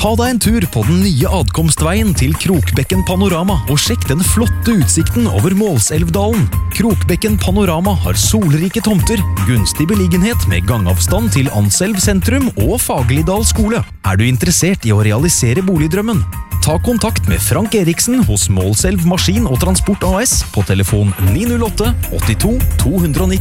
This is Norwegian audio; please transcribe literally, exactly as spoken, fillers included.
Ta deg en tur på den nye adkomstveien til Krokbekken Panorama og sjekk den flotte utsikten over Målselvdalen. Krokbekken Panorama har solrike tomter, gunstig beliggenhet med gangavstand til Anselv sentrum og Fagerlidal skole. Er du interessert i å realisere boligdrømmen? Ta kontakt med Frank Eriksen hos Målselv Maskin og Transport A S på telefon ni null åtte åttito to ni.